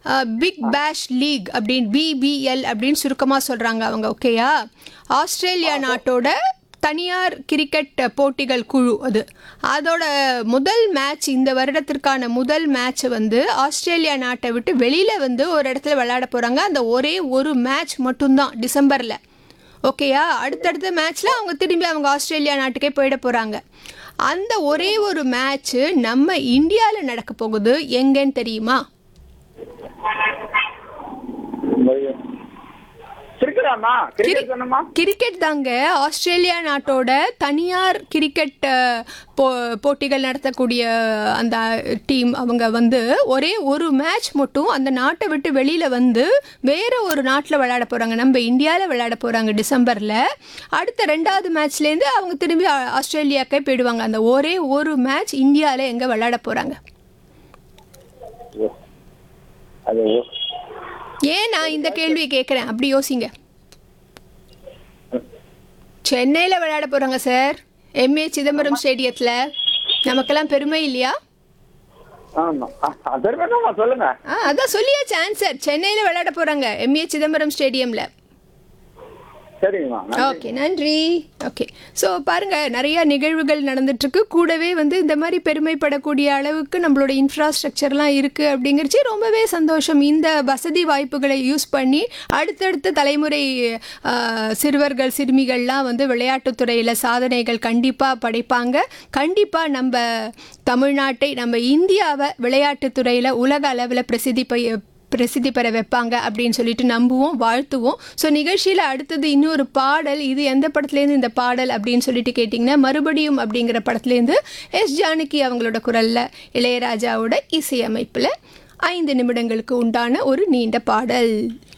Big பேஷ் league அப்படின்னு BPL அப்படின்னு சுருக்கமாக சொல்கிறாங்க அவங்க. ஓகேயா? ஆஸ்திரேலியா நாட்டோட தனியார் கிரிக்கெட் போட்டிகள் குழு அது. அதோட முதல் மேட்ச், இந்த வருடத்திற்கான முதல் மேட்ச் வந்து ஆஸ்திரேலியா நாட்டை விட்டு வெளியில் வந்து ஒரு இடத்துல விளையாட போகிறாங்க. அந்த ஒரே ஒரு மேட்ச் மட்டும்தான் டிசம்பரில். ஓகேயா? அடுத்தடுத்த மேட்ச்சில் அவங்க திரும்பி அவங்க ஆஸ்திரேலியா நாட்டுக்கே போயிட போகிறாங்க. அந்த ஒரே ஒரு மேட்ச்சு நம்ம இந்தியாவில் நடக்க போகுது. எங்கன்னு தெரியுமா? கிரிக்கெட் தாங்க. ஆஸ்திரேலியா நாட்டோட தனியார் கிரிக்கெட் போட்டிகள் நடத்தக்கூடிய அந்த டீம் அவங்க வந்து ஒரே ஒரு மேட்ச் மட்டும் அந்த நாட்டை விட்டு வெளியில் வந்து வேற ஒரு நாட்டில் விளையாட போகிறாங்க. நம்ம இந்தியாவில் விளையாட போகிறாங்க டிசம்பரில். அடுத்த 2வது மேட்ச்லேருந்து அவங்க திரும்பி ஆஸ்திரேலியாக்கே போயிடுவாங்க. அந்த ஒரே ஒரு மேட்ச் இந்தியாவில் எங்கே விளையாட போகிறாங்க? ஏன் நான் இந்த கேள்வியை கேட்குறேன், அப்படி யோசிங்க. சென்னையில் விளையாட போகிறாங்க சார், எம்ஏ சிதம்பரம் ஸ்டேடியத்தில். நமக்கெல்லாம் பெருமை இல்லையா? அதான் சொல்லியாச்சு ஆன்சர். சென்னையில் விளையாட போகிறாங்க, எம்ஏ சிதம்பரம் ஸ்டேடியமில். ஓகே, நன்றி. ஓகே, ஸோ பாருங்கள், நிறையா நிகழ்வுகள் நடந்துட்டுருக்கு. கூடவே வந்து இந்த மாதிரி பெருமைப்படக்கூடிய அளவுக்கு நம்மளோட இன்ஃப்ராஸ்ட்ரக்சர்லாம் இருக்குது அப்படிங்கிறச்சு ரொம்பவே சந்தோஷம். இந்த வசதி வாய்ப்புகளை யூஸ் பண்ணி அடுத்தடுத்த தலைமுறை சிறுவர்கள் சிறுமிகள்லாம் வந்து விளையாட்டுத்துறையில் சாதனைகள் கண்டிப்பாக படைப்பாங்க. கண்டிப்பாக நம்ம தமிழ்நாட்டை, நம்ம இந்தியாவை விளையாட்டுத்துறையில் உலக அளவில் பிரசித்தி பெற வைப்பாங்க அப்படின்னு சொல்லிட்டு நம்புவோம், வாழ்த்துவோம். ஸோ நிகழ்ச்சியில் அடுத்தது இன்னொரு பாடல். இது எந்த படத்துலேருந்து இந்த பாடல் அப்படின்னு சொல்லிட்டு கேட்டிங்கன்னா, மறுபடியும் அப்படிங்கிற படத்துலேருந்து எஸ் ஜானகி அவங்களோட குரலில் இளையராஜாவோட இசையமைப்பில் 5 நிமிடங்களுக்கு உண்டான ஒரு நீண்ட பாடல்.